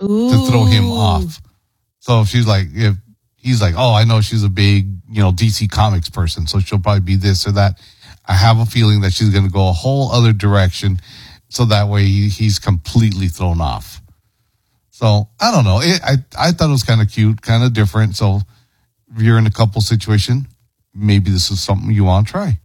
to throw him off. So if he's like, oh, I know she's a big, DC Comics person, so she'll probably be this or that. I have a feeling that she's going to go a whole other direction, so that way he's completely thrown off. So I don't know. I thought it was kind of cute, kind of different. So if you're in a couple situation, maybe this is something you want to try.